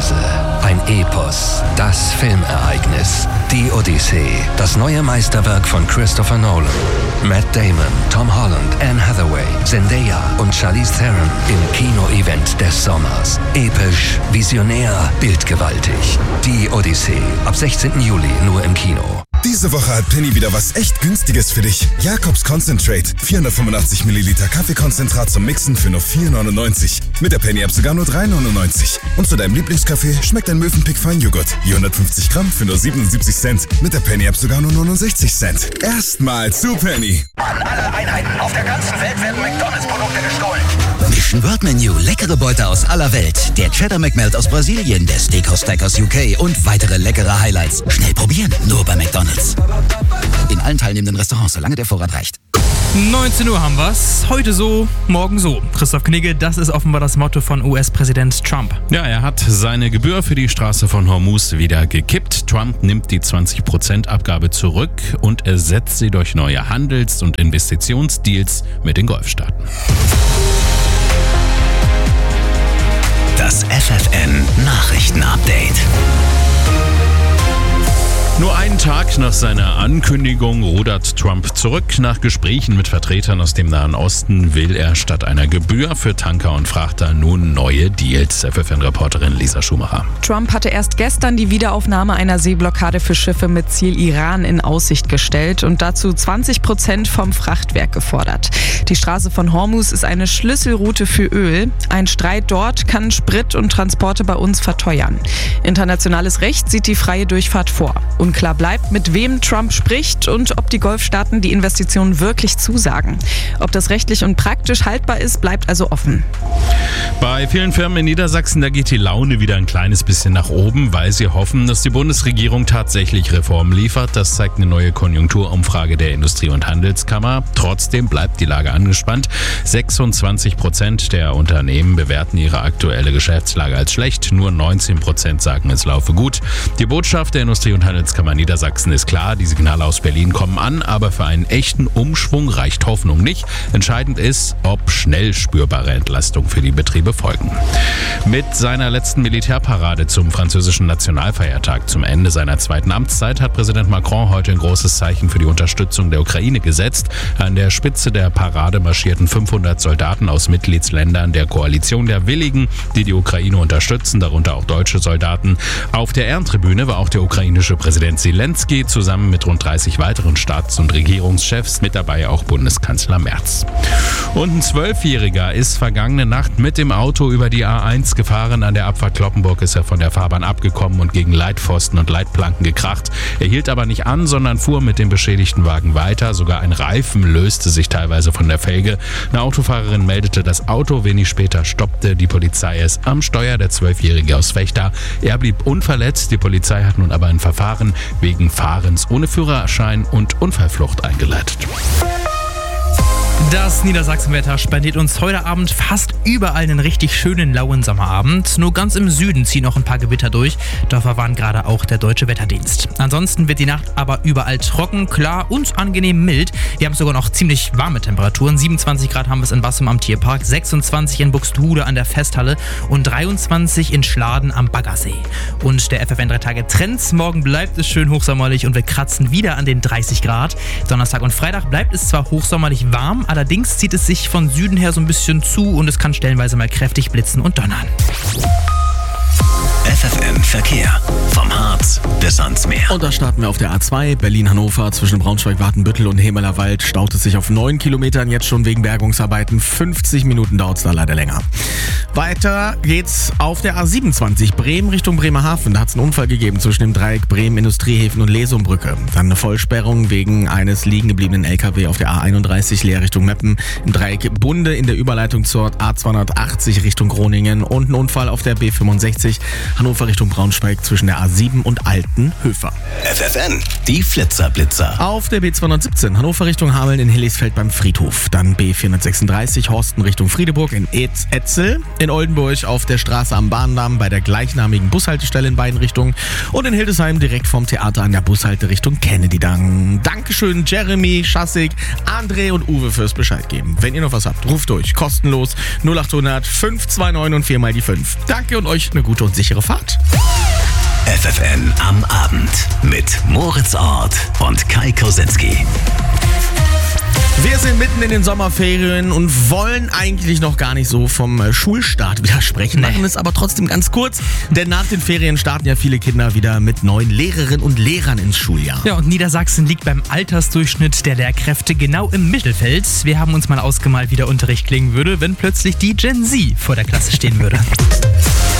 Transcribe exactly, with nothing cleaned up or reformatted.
Reise. Ein Epos, das Filmereignis. Die Odyssee, das neue Meisterwerk von Christopher Nolan. Matt Damon, Tom Holland, Anne Hathaway, Zendaya und Charlize Theron im Kino-Event des Sommers. Episch, visionär, bildgewaltig. Die Odyssee, ab sechzehnten Juli nur im Kino. Diese Woche hat Penny wieder was echt Günstiges für dich. Jakobs Concentrate. vierhundertfünfundachtzig Milliliter Kaffeekonzentrat zum Mixen für nur vier neunundneunzig. Mit der Penny-App sogar nur drei neunundneunzig. Und zu deinem Lieblingskaffee schmeckt ein Mövenpick Feinjoghurt. vierhundertfünfzig Gramm für nur siebenundsiebzig Cent. Mit der Penny-App sogar nur neunundsechzig Cent. Erstmal zu Penny. An alle Einheiten auf der ganzen Welt werden McDonalds-Produkte gestohlen. Mission World Menu, leckere Beute aus aller Welt. Der Cheddar McMelt aus Brasilien, der Steakhouse Stack aus U K und weitere leckere Highlights. Schnell probieren, nur bei McDonalds. In allen teilnehmenden Restaurants, solange der Vorrat reicht. neunzehn Uhr haben wir's. Heute so, morgen so. Christoph Knigge, das ist offenbar das Motto von U S-Präsident Trump. Ja, er hat seine Gebühr für die Straße von Hormuz wieder gekippt. Trump nimmt die zwanzig Prozent Abgabe zurück und ersetzt sie durch neue Handels- und Investitionsdeals mit den Golfstaaten. Das F F N Nachrichten-Update. Nur einen Tag nach seiner Ankündigung rudert Trump zurück. Nach Gesprächen mit Vertretern aus dem Nahen Osten will er statt einer Gebühr für Tanker und Frachter nun neue Deals. F F N-Reporterin Lisa Schumacher. Trump hatte erst gestern die Wiederaufnahme einer Seeblockade für Schiffe mit Ziel Iran in Aussicht gestellt und dazu zwanzig Prozent vom Frachtwerk gefordert. Die Straße von Hormuz ist eine Schlüsselroute für Öl. Ein Streit dort kann Sprit und Transporte bei uns verteuern. Internationales Recht sieht die freie Durchfahrt vor. Unklar bleibt, mit wem Trump spricht und ob die Golfstaaten die Investitionen wirklich zusagen. Ob das rechtlich und praktisch haltbar ist, bleibt also offen. Bei vielen Firmen in Niedersachsen, da geht die Laune wieder ein kleines bisschen nach oben, weil sie hoffen, dass die Bundesregierung tatsächlich Reformen liefert. Das zeigt eine neue Konjunkturumfrage der Industrie- und Handelskammer. Trotzdem bleibt die Lage angespannt. sechsundzwanzig Prozent der Unternehmen bewerten ihre aktuelle Geschäftslage als schlecht. Nur neunzehn Prozent sagen, es laufe gut. Die Botschaft der Industrie- und Handelskammer Niedersachsen ist klar, die Signale aus Berlin kommen an, aber für einen echten Umschwung reicht Hoffnung nicht. Entscheidend ist, ob schnell spürbare Entlastungen für die Betriebe folgen. Mit seiner letzten Militärparade zum französischen Nationalfeiertag zum Ende seiner zweiten Amtszeit hat Präsident Macron heute ein großes Zeichen für die Unterstützung der Ukraine gesetzt. An der Spitze der Parade marschierten fünfhundert Soldaten aus Mitgliedsländern der Koalition der Willigen, die die Ukraine unterstützen, darunter auch deutsche Soldaten. Auf der Ehrentribüne war auch der ukrainische Präsident Zelensky zusammen mit rund dreißig weiteren Staats- und Regierungschefs, mit dabei auch Bundeskanzler Merz. Und ein Zwölfjähriger ist vergangene Nacht mit dem Auto über die A eins gefahren. An der Abfahrt Cloppenburg ist er von der Fahrbahn abgekommen und gegen Leitpfosten und Leitplanken gekracht. Er hielt aber nicht an, sondern fuhr mit dem beschädigten Wagen weiter. Sogar ein Reifen löste sich teilweise von der Felge. Eine Autofahrerin meldete das Auto. Wenig später stoppte die Polizei es am Steuer. Der Zwölfjährige aus Vechta. Er blieb unverletzt. Die Polizei hat nun aber ein Verfahren wegen Fahrens ohne Führerschein und Unfallflucht eingeleitet. Das Niedersachsenwetter spendiert uns heute Abend fast überall einen richtig schönen lauen Sommerabend. Nur ganz im Süden ziehen noch ein paar Gewitter durch. Dafür warnt gerade auch der Deutsche Wetterdienst. Ansonsten wird die Nacht aber überall trocken, klar und angenehm mild. Wir haben sogar noch ziemlich warme Temperaturen. siebenundzwanzig Grad haben wir es in Bassum am Tierpark, sechsundzwanzig in Buxtehude an der Festhalle und dreiundzwanzig in Schladen am Baggersee. Und der F F N drei Tage Trends. Morgen bleibt es schön hochsommerlich und wir kratzen wieder an den dreißig Grad. Donnerstag und Freitag bleibt es zwar hochsommerlich warm, allerdings zieht es sich von Süden her so ein bisschen zu und es kann stellenweise mal kräftig blitzen und donnern. F F N Verkehr. Vom Harz bis ans Meer. Und da starten wir auf der A zwei, Berlin-Hannover, zwischen Braunschweig-Watenbüttel und Hemelerwald staut es sich auf neun Kilometern jetzt schon wegen Bergungsarbeiten. fünfzig Minuten dauert es da leider länger. Weiter geht's auf der A siebenundzwanzig, Bremen Richtung Bremerhaven. Da hat es einen Unfall gegeben zwischen dem Dreieck Bremen, Industriehäfen und Lesumbrücke. Dann eine Vollsperrung wegen eines liegen gebliebenen L K W auf der A einunddreißig, Leer Richtung Meppen. Im Dreieck Bunde in der Überleitung zur A zweihundertachtzig Richtung Groningen. Und ein Unfall auf der B fünfundsechzig, Hannover Richtung Braunschweig zwischen der A sieben und Altenhöfer. F F N, die Flitzer-Blitzer. Auf der B zweihundertsiebzehn, Hannover Richtung Hameln in Hillisfeld beim Friedhof. Dann B vierhundertsechsunddreißig, Horsten Richtung Friedeburg in Etzel. In Oldenburg auf der Straße am Bahndamm bei der gleichnamigen Bushaltestelle in beiden Richtungen. Und in Hildesheim direkt vom Theater an der Bushalte Richtung Kennedy-Dang. Dankeschön Jeremy, Schassig, André und Uwe fürs Bescheid geben. Wenn ihr noch was habt, ruft durch. Kostenlos null achthundert fünf zwei neun und viermal die fünf. Danke und euch eine gute und sichere Fahrt. Fahrt. F F N am Abend mit Moritz Ort und Kai Kosenski. Wir sind mitten in den Sommerferien und wollen eigentlich noch gar nicht so vom Schulstart wieder sprechen, Nee. machen es aber trotzdem ganz kurz, denn nach den Ferien starten ja viele Kinder wieder mit neuen Lehrerinnen und Lehrern ins Schuljahr. Ja, und Niedersachsen liegt beim Altersdurchschnitt der Lehrkräfte genau im Mittelfeld. Wir haben uns mal ausgemalt, wie der Unterricht klingen würde, wenn plötzlich die Gen Z vor der Klasse stehen würde.